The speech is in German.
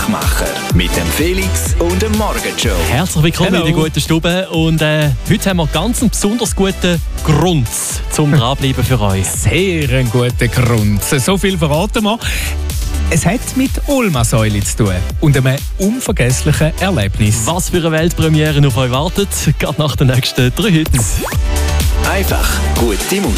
Geschmackmacher mit dem Felix und dem Morgenshow. Herzlich willkommen in der guten Stube. Und heute haben wir ganz einen besonders guten Grund zum Dranbleiben für euch. Sehr einen guten Grund. So viel verraten wir. Es hat mit Olma-Säule zu tun und einem unvergesslichen Erlebnis. Was für eine Weltpremiere auf euch wartet, gerade nach den nächsten 3 Hits. Einfach gute Musik.